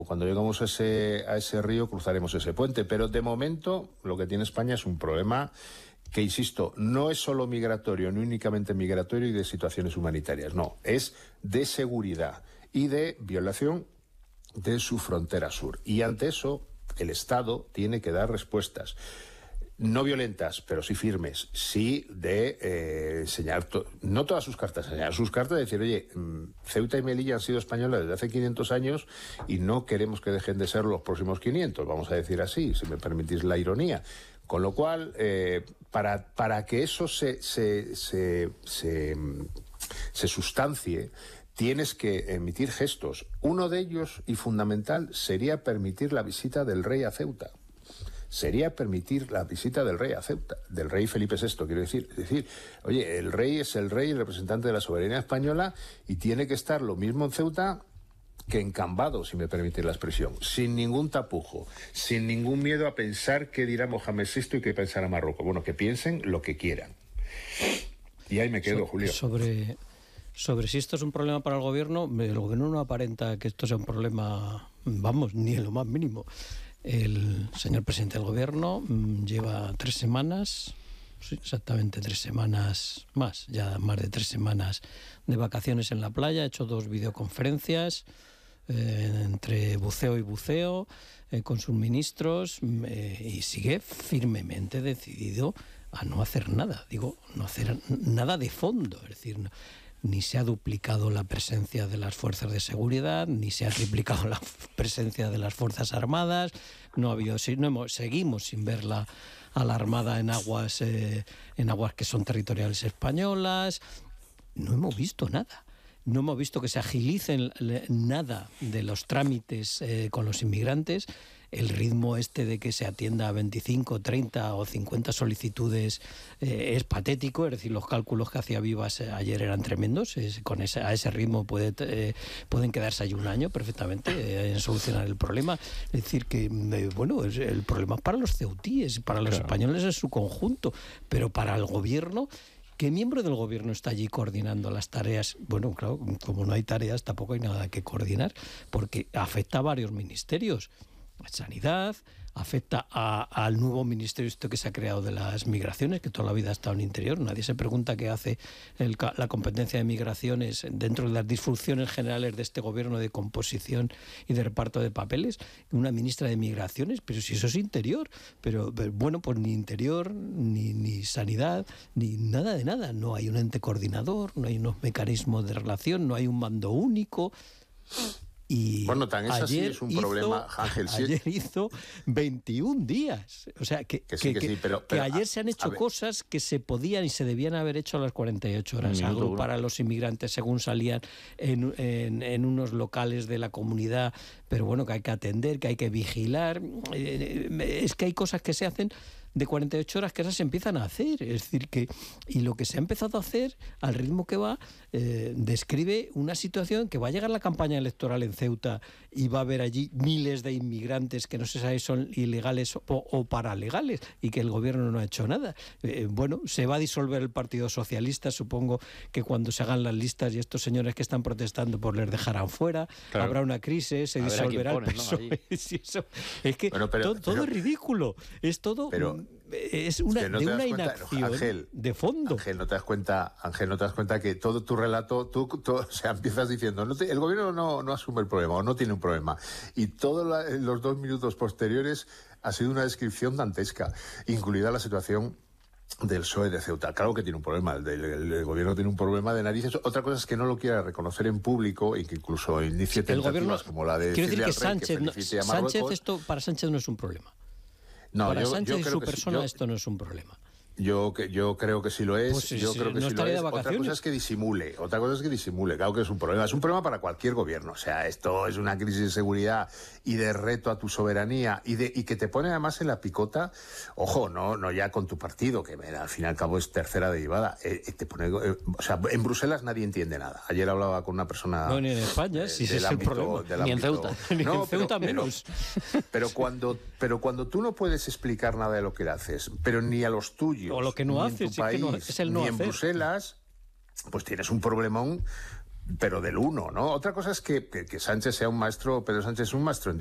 Cuando llegamos a ese río cruzaremos ese puente, pero de momento lo que tiene España es un problema que, insisto, no es solo migratorio, no únicamente migratorio y de situaciones humanitarias, no, es de seguridad y de violación de su frontera sur. Y ante eso, el Estado tiene que dar respuestas. No violentas, pero sí firmes, sí de enseñar, no todas sus cartas, enseñar sus cartas, de decir, oye, Ceuta y Melilla han sido españolas desde hace 500 años y no queremos que dejen de ser los próximos 500, vamos a decir así, si me permitís la ironía. Con lo cual, para que eso se sustancie, tienes que emitir gestos. Uno de ellos, y fundamental, sería permitir la visita del rey a Ceuta. Sería permitir la visita del rey a Ceuta, del rey Felipe VI, quiero decir. Es decir, oye, el rey es el rey, el representante de la soberanía española, y tiene que estar lo mismo en Ceuta que en Cambado, si me permite la expresión, sin ningún tapujo, sin ningún miedo a pensar qué dirá Mohamed VI y qué pensará Marruecos. Bueno, que piensen lo que quieran. Y ahí me quedo, Julio. Sobre si esto es un problema para el gobierno no aparenta que esto sea un problema, vamos, ni en lo más mínimo. El señor presidente del gobierno lleva 3 semanas, sí, exactamente 3 semanas más, ya más de 3 semanas de vacaciones en la playa, ha hecho 2 videoconferencias entre buceo y buceo con sus ministros y sigue firmemente decidido a no hacer nada, no hacer nada de fondo, es decir, ni se ha duplicado la presencia de las fuerzas de seguridad, ni se ha triplicado la presencia de las Fuerzas Armadas, seguimos sin ver a la Armada en aguas que son territoriales españolas. No hemos visto nada. No hemos visto que se agilicen nada de los trámites con los inmigrantes. El ritmo de que se atienda a 25, 30 o 50 solicitudes es patético, es decir, los cálculos que hacía Vivas ayer eran tremendos. A ese ritmo pueden quedarse ahí un año perfectamente en solucionar el problema. Es decir, que el problema es para los ceutíes, para los españoles en su conjunto, pero para el gobierno. ¿Qué miembro del gobierno está allí coordinando las tareas? Bueno, claro, como no hay tareas, tampoco hay nada que coordinar, porque afecta a varios ministerios. Sanidad, afecta al nuevo ministerio que se ha creado de las migraciones, que toda la vida ha estado en interior. Nadie se pregunta qué hace la competencia de migraciones dentro de las disfunciones generales de este gobierno de composición y de reparto de papeles. Una ministra de migraciones, pero si eso es interior. Pero bueno, pues ni interior, ni sanidad, ni nada de nada. No hay un ente coordinador, no hay unos mecanismos de relación, no hay un mando único. Y bueno, tan es así, es un problema, Ángel. Ayer hizo 21 días. O sea, que ayer se han hecho cosas que se podían y se debían haber hecho a las 48 horas. Algo para los inmigrantes, según salían en unos locales de la comunidad, pero bueno, que hay que atender, que hay que vigilar. Es que hay cosas que se hacen de 48 horas que esas se empiezan a hacer. Es decir, y lo que se ha empezado a hacer, al ritmo que va, describe una situación que va a llegar la campaña electoral en Ceuta y va a haber allí miles de inmigrantes que no se sabe si son ilegales o paralegales y que el gobierno no ha hecho nada. Se va a disolver el Partido Socialista, supongo que cuando se hagan las listas y estos señores que están protestando pues les dejarán fuera, claro. Habrá una crisis, se disolverá el PSOE. ¿No? Es que todo es ridículo, es todo... Es una inacción de fondo. Ángel, ¿no te das cuenta que todo tu relato, empiezas diciendo, el gobierno no asume el problema o no tiene un problema? Y todos los 2 minutos posteriores ha sido una descripción dantesca, incluida la situación del PSOE de Ceuta. Claro que tiene un problema, el gobierno tiene un problema de narices. Otra cosa es que no lo quiera reconocer en público y que incluso inicie tentativas como la de... Quiero decir que Sánchez, esto para Sánchez no es un problema. No, para Sánchez y su persona esto no es un problema. Yo creo que sí lo es. Pues yo creo que no sí lo es. Otra cosa es que disimule. Claro que es un problema. Es un problema para cualquier gobierno. O sea, esto es una crisis de seguridad y de reto a tu soberanía y que te pone además en la picota. Ojo, no ya con tu partido, que al fin y al cabo es tercera derivada. Te pone, en Bruselas nadie entiende nada. Ayer hablaba con una persona. No, ni en España, si ese es el problema. Ni en Ceuta. Ni en Ceuta menos. Pero cuando tú no puedes explicar nada de lo que haces, pero ni a los tuyos, o lo que no haces, ni en tu país, es el no ni en hacer. Bruselas, pues tienes un problemón pero del uno, ¿no? Otra cosa es que Sánchez sea un maestro, Pedro Sánchez es un maestro en